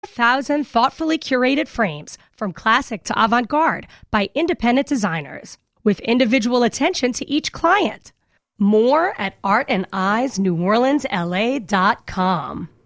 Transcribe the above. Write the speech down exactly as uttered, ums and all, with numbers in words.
thousand thoughtfully curated frames from classic to avant-garde by independent designers with individual attention to each client. More at art and eyes new orleans l a dot com.